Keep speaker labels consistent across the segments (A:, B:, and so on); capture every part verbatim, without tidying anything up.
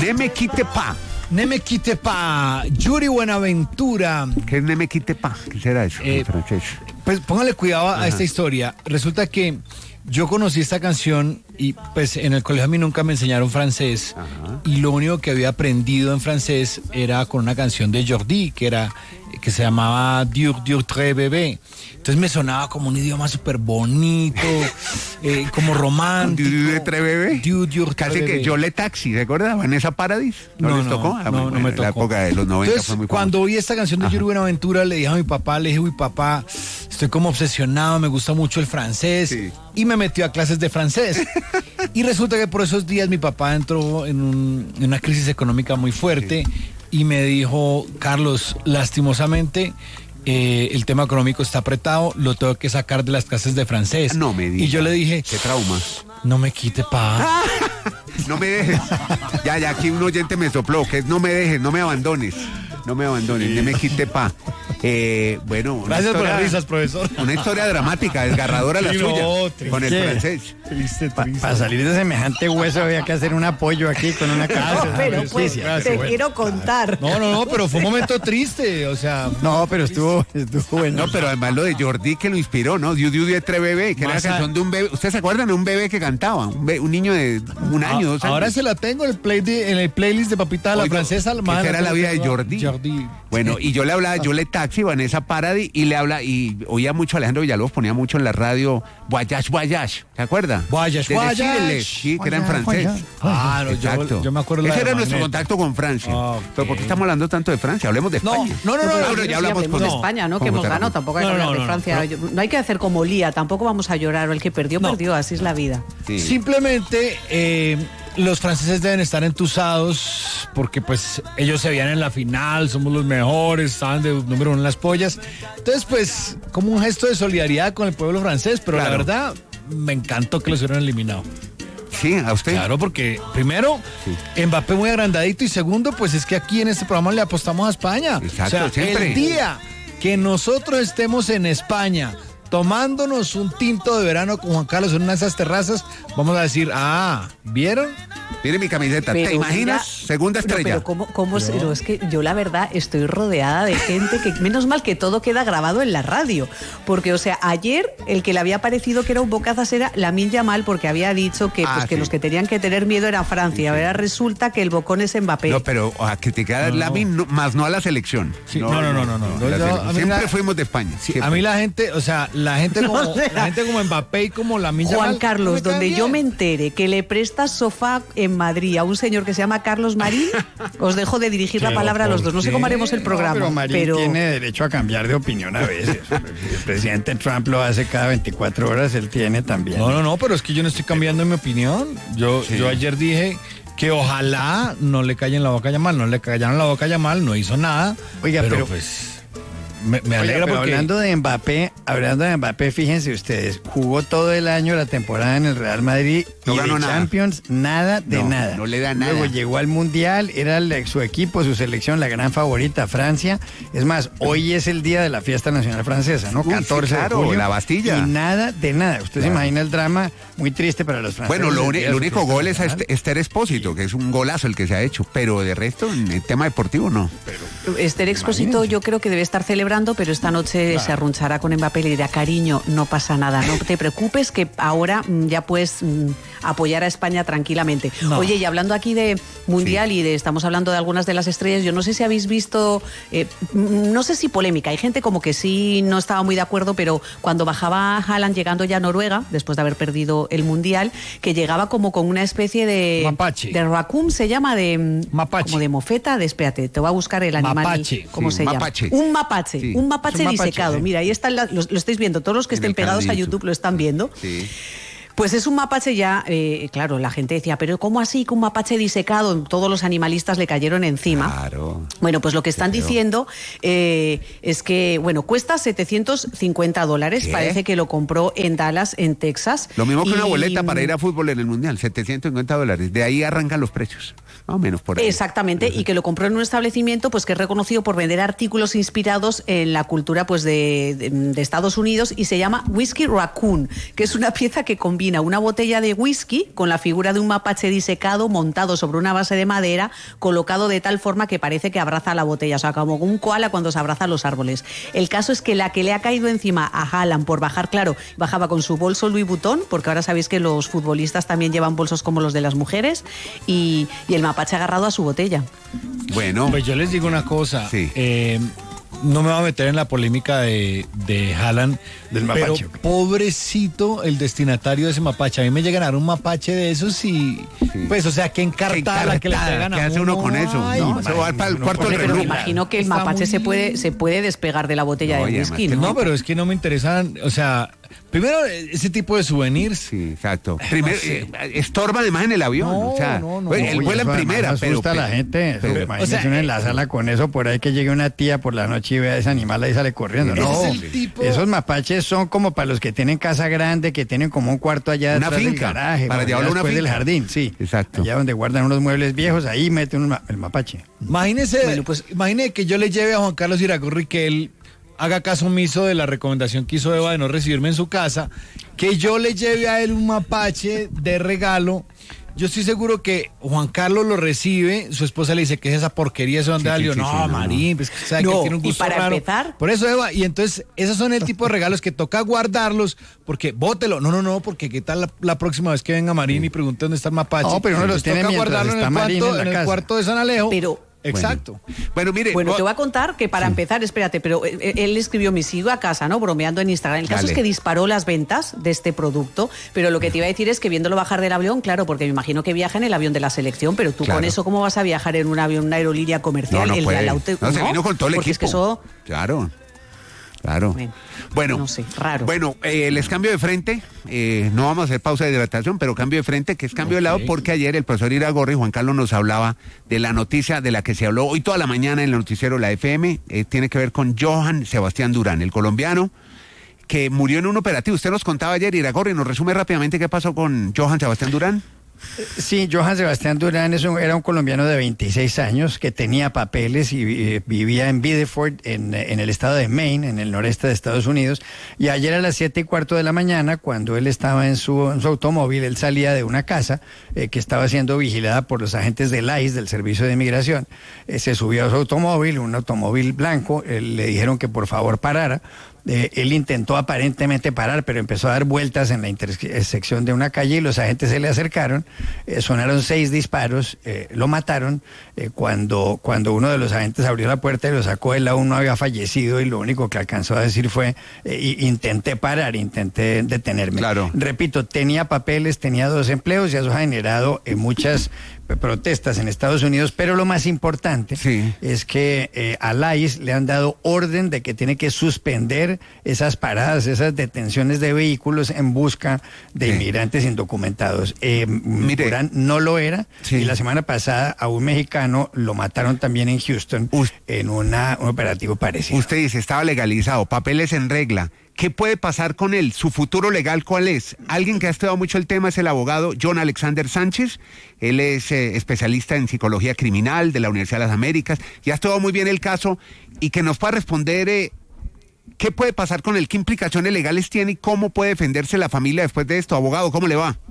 A: Ne me quite pa.
B: Ne me quite pa. Yuri Buenaventura.
A: ¿Qué es ne me quite pa? ¿Qué será eso
B: Eh,
A: en francés?
B: Pues póngale cuidado a
A: Ajá.
B: esta historia. Resulta que yo conocí esta canción y pues en el colegio a mí nunca me enseñaron francés.
A: Ajá.
B: Y lo único que había aprendido en francés era con una canción de Jordi que era que se llamaba Dur Dur Très Bébé. Entonces me sonaba como un idioma súper bonito, eh, como romántico.
A: ¿Diu de tres bebé?
B: Dur Dur Très
A: Casi que
B: Bébé.
A: yo le taxi, ¿se acuerda? Vanessa Paradis. ¿No,
B: No,
A: les
B: no,
A: tocó? Ah,
B: no,
A: bueno,
B: no me
A: en la
B: tocó.
A: época de los noventa
B: Entonces,
A: fue muy
B: cuando
A: famoso.
B: oí esta canción de
A: Ajá.
B: Yuri Buenaventura, le dije a mi papá, le dije, uy, papá, estoy como obsesionado, me gusta mucho el francés.
A: Sí.
B: Y me metió a clases de francés. Y resulta que por esos días mi papá entró en, un- en una crisis económica muy fuerte y me dijo, Carlos, lastimosamente, eh, el tema económico está apretado, lo tengo que sacar de las clases de francés.
A: No me digas.
B: Y yo le dije,
A: Qué trauma.
B: no me quite, pa.
A: No me dejes. Ya, ya, aquí un oyente me sopló, que es no me dejes, no me abandones. No me abandones, ne me quite pa. Eh, bueno, una
B: Gracias por
A: historia-
B: las risas, profesor.
A: Una historia dramática, desgarradora la
B: Sí, no,
A: suya.
B: triste.
A: Con el
C: ¿Qué?
A: francés.
B: Triste, triste.
C: Para salir de semejante hueso había que hacer un apoyo aquí con una casa.
D: No, pero pues,
B: gracias,
D: te
B: bueno.
D: quiero contar.
B: No, no, no, pero fue un momento triste, o sea...
C: No, pero estuvo, estuvo bueno.
A: No, pero además lo de Jordi que lo inspiró, ¿no? Diu Diu de tres bebé, que era la
B: Más a-
A: canción de un bebé. ¿Ustedes se acuerdan de un bebé que cantaba? Un, be- un niño de un año, dos años.
B: Ahora se la tengo en el, play de- en el playlist de Papita de la
A: Oiga,
B: Francesa.
A: que
B: más
A: esa era la vida de Jordi.
B: Jordi.
A: Bueno, y yo le hablaba, yo le taxi, Vanessa Paradis, y le habla, y oía mucho a Alejandro Villalobos, ponía mucho en la radio, Voyage, Voyage, ¿se acuerda?
B: Voyage,
A: De
B: Voyage.
A: decirle, sí, que era en
C: Voyage,
A: francés.
C: Voyage.
B: Ah, no,
A: Exacto.
B: yo, yo me acuerdo la
A: Ese
B: de
A: era nuestro
B: Magneto.
A: contacto con Francia.
B: Ah, ok.
A: Pero ¿por qué estamos hablando tanto de Francia? Hablemos de
B: No,
A: España.
B: no, no, no,
A: Ah,
B: no,
A: bueno,
D: Sí,
A: ya hablamos
D: hablemos
A: con
D: de España, ¿no? Que
A: ¿Cómo
D: hemos
A: te
D: ganado,
A: hablamos?
D: tampoco hay que
B: No,
D: hablar
B: no,
D: de
B: no,
D: Francia.
B: no.
D: Yo- No hay que hacer como Lía, tampoco vamos a llorar, o el que perdió,
B: No.
D: perdió, así es la vida.
A: Sí.
B: Simplemente eh, los franceses deben estar entusados porque pues ellos se veían en la final, somos los mejores, estaban de número uno en las pollas. Entonces pues como un gesto de solidaridad con el pueblo francés, pero la
A: Claro.
B: verdad me encantó que los hubieran eliminado.
A: Sí, a usted.
B: Claro, porque primero, Mbappé muy agrandadito y segundo, pues es que aquí en este programa le apostamos a España.
A: Exacto,
B: o sea,
A: siempre.
B: el día que nosotros estemos en España tomándonos un tinto de verano con Juan Carlos en una de esas terrazas, vamos a decir, ah, ¿vieron?
A: Mire mi camiseta.
D: Pero
A: ¿Te imaginas?
D: mira-
A: Segunda
D: No,
A: estrella.
D: pero cómo, cómo se- no, es que yo la verdad estoy rodeada de gente que menos mal que todo queda grabado en la radio, porque o sea, ayer el que le había parecido que era un bocazas era Lamine Yamal porque había dicho que,
A: Ah,
D: pues, que
A: sí.
D: los que tenían que tener miedo era Francia, ahora resulta que el bocón es Mbappé.
A: No, pero a criticar a
B: No.
A: Lamin, no, más no a la selección.
B: Sí, no, no, no, no, no.
A: la
B: Yo-
A: selección.
B: a mí
A: Siempre
B: la-
A: fuimos de España.
B: Sí,
A: siempre.
B: a mí la gente, o sea, la gente como,
D: No, o sea,
B: la gente como Mbappé y como la
D: Juan Carlos, donde yo me entere que le prestas sofá en Madrid a un señor que se llama Carlos Marín, os dejo de dirigir la
B: Pero,
D: palabra a los
B: ¿por
D: dos. No sé
B: qué?
D: cómo haremos el
C: No,
D: programa.
C: pero Marín
D: pero-
C: tiene derecho a cambiar de opinión a veces. El presidente Trump lo hace cada veinticuatro horas, él tiene también.
B: No, no, no, pero es que yo no estoy cambiando mi opinión. Yo,
A: Sí.
B: yo ayer dije que ojalá no le callen la boca a Yamal, no le callaron la boca a Yamal, no hizo nada.
C: Oiga, pero-
B: pues me, me
C: Oiga,
B: alegra
C: pero
B: porque
C: hablando de Mbappé, hablando de Mbappé, fíjense ustedes, jugó todo el año la temporada en el Real Madrid
A: No
C: y
A: ganó
C: de
A: nada.
C: Champions nada de
A: No,
C: nada.
A: no le da nada.
C: Luego llegó al Mundial, era el- su equipo, su selección, la gran favorita, Francia. Es más, hoy es el día de la fiesta nacional francesa, ¿no?
A: Uy, sí,
C: catorce
A: claro,
C: de julio.
A: la Bastilla.
C: Y nada de nada. Usted se imagina el drama muy triste para los franceses.
A: Bueno, lo uni-
C: día de
A: el
C: su
A: único
C: fiesta
A: gol es a
C: nacional.
A: este- Esther Expósito, que es un golazo el que se ha hecho. Pero de resto, en el tema deportivo, no.
D: Esther Expósito yo creo que debe estar celebrando, pero esta noche se arrunchará con Mbappé y le dirá, cariño, no pasa nada, no te preocupes que ahora mm, ya puedes mm, apoyar a España tranquilamente.
B: No.
D: Oye, y hablando aquí de Mundial y de estamos hablando de algunas de las estrellas, yo no sé si habéis visto, eh, mm, no sé si polémica, hay gente como que sí no estaba muy de acuerdo, pero cuando bajaba Haaland llegando ya a Noruega, después de haber perdido el Mundial, que llegaba como con una especie de...
B: Mapache.
D: De raccoon, se llama, de... mm,
B: Mapache.
D: Como de mofeta, de, espérate, te voy a buscar el animal.
B: Mapache.
D: ¿Cómo
A: Sí,
D: se
A: mapache.
D: llama? Un mapache.
A: Sí.
D: Un mapache
B: Es un mapache,
D: disecado.
B: sí.
D: Mira, ahí está, la- lo, lo estáis viendo. Todos los que
A: En
D: estén
A: el
D: pegados
A: canal
D: a
A: de
D: YouTube.
A: YouTube.
D: lo están viendo.
A: Sí.
D: Pues es un mapache ya, eh, claro, la gente decía, pero ¿cómo así que un mapache disecado? Todos los animalistas le cayeron encima.
A: Claro.
D: Bueno, pues lo que están
A: Qué feo.
D: diciendo eh, es que, bueno, cuesta setecientos cincuenta dólares.
A: ¿Qué?
D: Parece que lo compró en Dallas, en Texas.
A: Lo mismo que una
D: Y,
A: boleta para ir a fútbol en el Mundial, setecientos cincuenta dólares. De ahí arrancan los precios. Más o menos por ahí.
D: Exactamente, y que lo compró en un establecimiento pues que es reconocido por vender artículos inspirados en la cultura pues de, de- de Estados Unidos y se llama Whiskey Raccoon, que es una pieza que combina combina una botella de whisky con la figura de un mapache disecado montado sobre una base de madera, colocado de tal forma que parece que abraza la botella, o sea, como un koala cuando se abraza a los árboles. El caso es que la que le ha caído encima a Haaland por bajar, claro, bajaba con su bolso Louis Vuitton, porque ahora sabéis que los futbolistas también llevan bolsos como los de las mujeres, y, y el mapache agarrado a su botella.
A: Bueno.
B: Pues yo les digo una cosa.
A: Sí.
B: Eh, no me voy a meter en la polémica de, de Haaland,
C: Del
B: pero
C: mapache.
B: pobrecito el destinatario de ese mapache. A mí me llegan a dar un mapache de esos y,
A: Sí.
B: pues, o sea, qué encartada que le pegan a
A: ¿Qué hace uno con eso?
B: Ay,
A: ¿No? Se va para el
C: uno
A: cuarto
C: pone
A: del
D: Pero me
A: reloj.
D: imagino que el
B: Está
D: mapache
B: muy-
D: se puede, se puede despegar de la botella
A: No, y
D: de
A: además
D: whisky,
A: que
D: ¿no?
B: No, pero es que no me interesan, o sea, primero ese tipo de souvenirs.
A: Sí, exacto. Primero,
B: sé.
A: eh, estorba además en el avión.
B: No,
A: o sea,
B: no, no,
A: pues,
B: no.
A: él
C: Uy,
A: vuela en
C: eso además
A: primera, pero.
C: asusta a la
A: pero-
C: gente.
A: pero-
C: Pero, imagínese
B: o sea,
C: uno en
B: eh,
C: la sala con eso, por ahí que llegue una tía por la noche y vea a ese animal ahí sale corriendo.
B: Ese
C: No,
B: es el tipo-
C: esos mapaches son como para los que tienen casa grande, que tienen como un cuarto allá
A: Una
C: detrás del
A: finca,
C: garaje,
A: para
C: allá
A: llevarlo a una
C: después del
A: finca.
C: jardín, sí.
A: Exacto.
C: Allá donde guardan unos muebles viejos, ahí mete un ma- el mapache.
B: Imagínese,
D: Bueno, pues-
B: imagine que yo le lleve a Juan Carlos Iragorri que él haga caso omiso de la recomendación que hizo Eva de no recibirme en su casa, que yo le lleve a él un mapache de regalo. Yo estoy seguro que Juan Carlos lo recibe, su esposa le dice que es esa porquería, eso donde
A: Sí, sí,
B: salió.
A: sí,
B: no,
A: sí, no,
B: Marín, pues que sabe que
D: No,
B: tiene un
D: y
B: gusto
D: para
B: raro.
D: empezar-
B: Por eso, Eva, y entonces esos son el tipo de regalos que toca guardarlos, porque bótelo. No, no, no, porque qué tal la, la próxima vez que venga Marín y pregunte dónde está el mapache.
C: No, pero uno los
B: Pues
C: tiene
B: toca
C: mientras
B: guardarlo en
C: está
B: el
C: Marín
B: cuarto,
C: en la
B: en el
C: casa.
B: cuarto de San Alejo.
D: Pero-
B: Exacto.
A: Bueno, mire.
D: Bueno,
A: no-
D: te voy a contar que para empezar, espérate, pero eh, eh, él escribió mi sigo a casa, ¿no? Bromeando en Instagram. El caso
A: Dale.
D: es que disparó las ventas de este producto, pero lo que te iba a decir es que viéndolo bajar del avión, claro, porque me imagino que viaja en el avión de la selección, pero tú
A: Claro.
D: con eso, ¿cómo vas a viajar en un avión, una aerolínea comercial?
A: No, no
D: el,
A: puede.
D: el auto-
A: No, se vino con todo el
D: porque
A: equipo.
D: es que eso...
A: Claro. Claro.
D: Bueno,
A: Bueno,
D: no sé, raro.
A: Bueno, eh, les cambio de frente. Eh, no vamos a hacer pausa de hidratación, pero cambio de frente, que es cambio de lado,
B: Ok.
A: porque ayer el profesor Iragorri, Juan Carlos, nos hablaba de la noticia de la que se habló hoy toda la mañana en el noticiero La F M. Eh, tiene que ver con Johan Sebastián Durán, el colombiano, que murió en un operativo. Usted nos contaba ayer, Iragorri, nos resume rápidamente qué pasó con Johan Sebastián Durán.
C: Sí, Johan Sebastián Durán es un- era un colombiano de veintiséis años que tenía papeles y eh, vivía en Biddeford, en, en el estado de Maine, en el noreste de Estados Unidos. Y ayer a las siete y cuarto de la mañana, cuando él estaba en su, en su automóvil, él salía de una casa eh, que estaba siendo vigilada por los agentes del I C E, del Servicio de Inmigración. Eh, se subió a su automóvil, un automóvil blanco, eh, le dijeron que por favor parara. Eh, él intentó aparentemente parar, pero empezó a dar vueltas en la intersección de una calle y los agentes se le acercaron, eh, sonaron seis disparos, eh, lo mataron. Eh, cuando, cuando uno de los agentes abrió la puerta y lo sacó, él aún no había fallecido y lo único que alcanzó a decir fue, eh, "I- intenté parar, intenté detenerme".
A: Claro.
C: Repito, tenía papeles, tenía dos empleos y eso ha generado eh, muchas eh, protestas en Estados Unidos, pero lo más importante
A: Sí.
C: es que eh, al I C E le han dado orden de que tiene que suspender esas paradas, esas detenciones de vehículos en busca de
A: Sí.
C: inmigrantes indocumentados. Eh,
A: Mire.
C: Durán no lo era,
A: Sí.
C: y la semana pasada a un mexicano lo mataron también en Houston
A: Us-
C: en una, un operativo parecido.
A: Usted dice, estaba legalizado, papeles en regla. ¿Qué puede pasar con él? ¿Su futuro legal cuál es? Alguien que ha estudiado mucho el tema es el abogado John Alexander Sánchez. Él es eh, especialista en psicología criminal de la Universidad de las Américas y ha estudiado muy bien el caso y que nos pueda responder eh, qué puede pasar con él, qué implicaciones legales tiene y cómo puede defenderse la familia después de esto. Abogado, ¿cómo le va?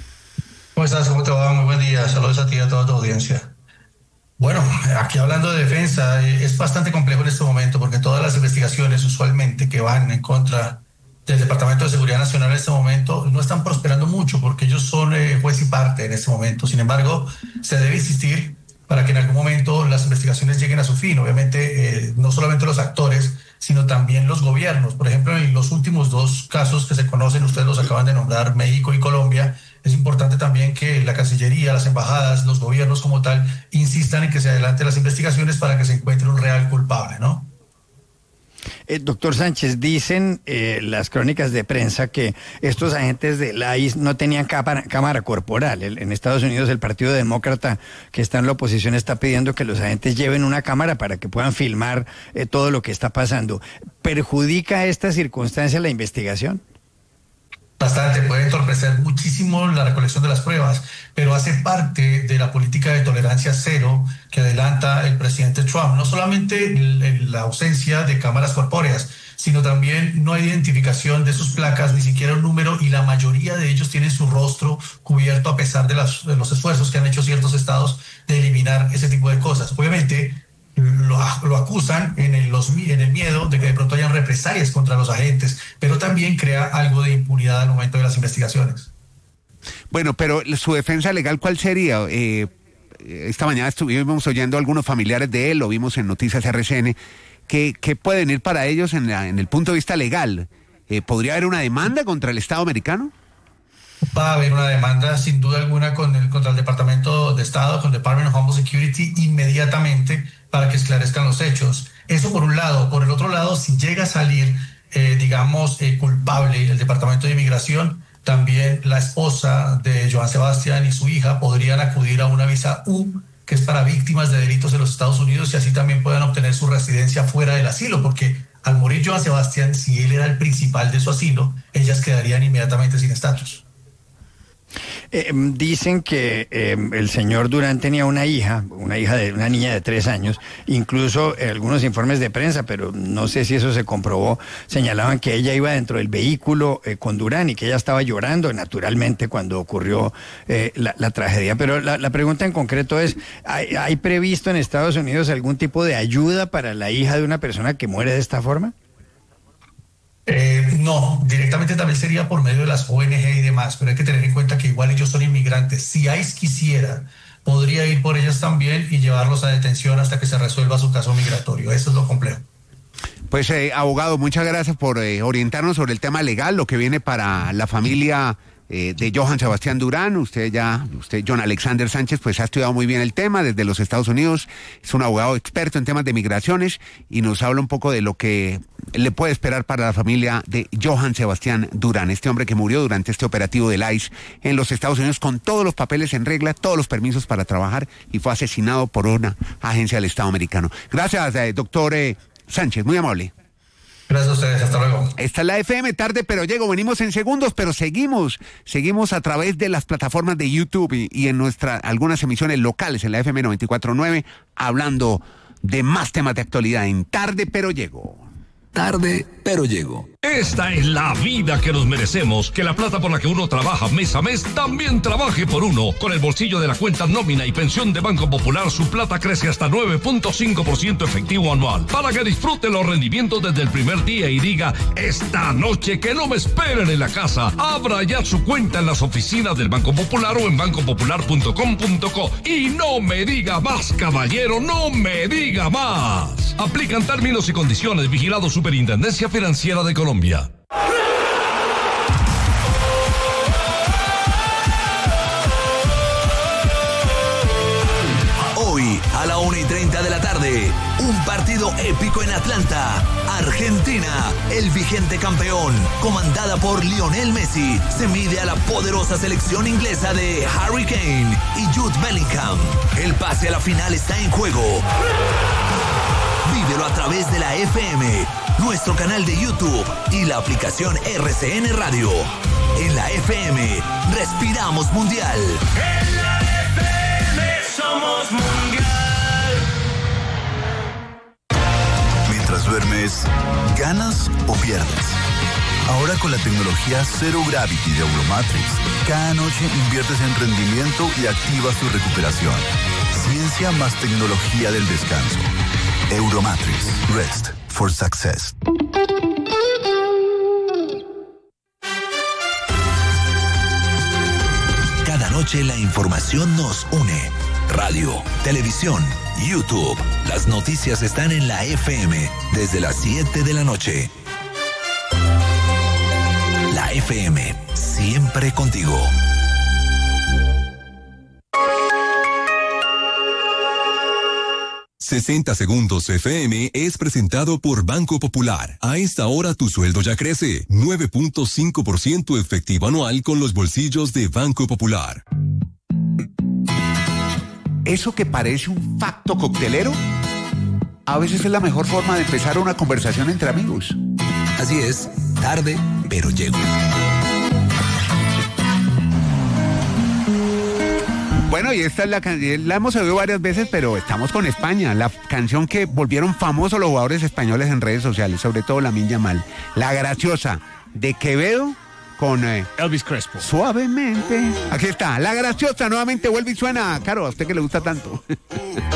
E: ¿Cómo estás? ¿Cómo te va? Muy buen día. Saludos a ti y a toda tu audiencia. Bueno, aquí hablando de defensa, eh, es bastante complejo en este momento porque todas las investigaciones usualmente que van en contra del Departamento de Seguridad Nacional en este momento no están prosperando mucho porque ellos son eh, juez y parte en este momento. Sin embargo, se debe insistir para que en algún momento las investigaciones lleguen a su fin. Obviamente, eh, no solamente los actores, sino también los gobiernos. Por ejemplo, en los últimos dos casos que se conocen, ustedes los acaban de nombrar, México y Colombia, es importante también que la Cancillería, las embajadas, los gobiernos como tal, insistan en que se adelanten las investigaciones para que se encuentre un real culpable, ¿no?
C: Eh, doctor Sánchez, dicen eh, las crónicas de prensa que estos agentes de la I C E no tenían cámara, cámara corporal. El- en Estados Unidos el Partido Demócrata que está en la oposición está pidiendo que los agentes lleven una cámara para que puedan filmar eh, todo lo que está pasando. ¿Perjudica esta circunstancia la investigación?
E: Bastante, puede entorpecer muchísimo la recolección de las pruebas, pero hace parte de la política de tolerancia cero que adelanta el presidente Trump. No solamente la ausencia de cámaras corpóreas, sino también no hay identificación de sus placas, ni siquiera un número, y la mayoría de ellos tienen su rostro cubierto a pesar de, las, de los esfuerzos que han hecho ciertos estados de eliminar ese tipo de cosas. Obviamente lo, lo acusan en el, los, en el miedo de que de pronto hayan represalias contra los agentes, pero también crea algo de impunidad al momento de las investigaciones.
A: Bueno, pero su defensa legal, ¿cuál sería? Eh, esta mañana estuvimos oyendo a algunos familiares de él, lo vimos en Noticias R C N. ¿Qué, qué puede venir para ellos en, la, en el punto de vista legal? Eh, ¿Podría haber una demanda contra el Estado americano?
E: Va a haber una demanda sin duda alguna con el, contra el Departamento de Estado, con el Department of Homeland Security, inmediatamente para que esclarezcan los hechos. Eso por un lado. Por el otro lado, si llega a salir, eh, digamos, eh, culpable el Departamento de Inmigración, también la esposa de Johann Sebastian y su hija podrían acudir a una visa U, que es para víctimas de delitos en los Estados Unidos, y así también puedan obtener su residencia fuera del asilo, porque al morir Johann Sebastian, si él era el principal de su asilo, ellas quedarían inmediatamente sin estatus.
C: Eh, dicen que eh, el señor Durán tenía una hija, una hija de una niña de tres años, incluso eh, algunos informes de prensa, pero no sé si eso se comprobó, señalaban que ella iba dentro del vehículo eh, con Durán y que ella estaba llorando naturalmente cuando ocurrió eh, la, la tragedia. Pero la, la pregunta en concreto es, ¿hay, ¿hay previsto en Estados Unidos algún tipo de ayuda para la hija de una persona que muere de esta forma?
E: Eh, no, directamente también sería por medio de las O N G y demás, pero hay que tener en cuenta que igual ellos son inmigrantes. Si ICE quisiera, podría ir por ellas también y llevarlos a detención hasta que se resuelva su caso migratorio. Eso es lo complejo.
A: Pues, eh, abogado, muchas gracias por eh, orientarnos sobre el tema legal, lo que viene para la familia eh, de Johann Sebastián Durán. Usted ya, usted, John Alexander Sánchez, pues ha estudiado muy bien el tema desde los Estados Unidos, es un abogado experto en temas de migraciones y nos habla un poco de lo que le puede esperar para la familia de Johann Sebastián Durán, este hombre que murió durante este operativo del ICE en los Estados Unidos con todos los papeles en regla, todos los permisos para trabajar, y fue asesinado por una agencia del Estado americano. Gracias, eh, doctor eh, Sánchez, muy amable.
E: Gracias a ustedes, hasta luego.
A: Esta es la F M, tarde pero llego, venimos en segundos, pero seguimos, seguimos a través de las plataformas de YouTube y, y en nuestras algunas emisiones locales en la F M noventa y cuatro punto nueve, hablando de más temas de actualidad en Tarde pero llego.
F: Tarde, pero llego.
G: Esta es la vida que nos merecemos. Que la plata por la que uno trabaja mes a mes también trabaje por uno. Con el bolsillo de la cuenta nómina y pensión de Banco Popular, su plata crece hasta nueve punto cinco por ciento efectivo anual. Para que disfrute los rendimientos desde el primer día y diga, esta noche que no me esperen en la casa. Abra ya su cuenta en las oficinas del Banco Popular o en banco popular punto com punto co. Y no me diga más, caballero, no me diga más. Aplican términos y condiciones. Vigilado Superintendencia Financiera de Colombia.
F: Hoy, a la una y treinta de la tarde, un partido épico en Atlanta. Argentina, el vigente campeón, comandada por Lionel Messi, se mide a la poderosa selección inglesa de Harry Kane y Jude Bellingham. El pase a la final está en juego. Vívelo a través de la F M, nuestro canal de YouTube y la aplicación R C N Radio. En la F M, respiramos mundial.
H: En la F M somos mundial.
I: Mientras duermes, ¿ganas o pierdes? Ahora con la tecnología Zero Gravity de Euromatrix, cada noche inviertes en rendimiento y activas tu recuperación. Ciencia más tecnología del descanso. Euromatrix. Rest for success.
F: Cada noche la información nos une. Radio, televisión, YouTube. Las noticias están en la F M desde las siete de la noche. La F M, siempre contigo.
J: sesenta Segundos F M es presentado por Banco Popular. A esta hora tu sueldo ya crece. nueve punto cinco por ciento efectivo anual con los bolsillos de Banco Popular.
A: Eso que parece un facto coctelero, a veces es la mejor forma de empezar una conversación entre amigos.
F: Así es, tarde, pero llego.
A: Bueno, y esta es la canción, la hemos oído varias veces, pero estamos con España, la canción que volvieron famosos los jugadores españoles en redes sociales, sobre todo Lamine Yamal, La Graciosa, de Quevedo con eh,
B: Elvis Crespo.
A: Suavemente. Aquí está, La Graciosa, nuevamente vuelve y suena. Caro, a usted que le gusta tanto.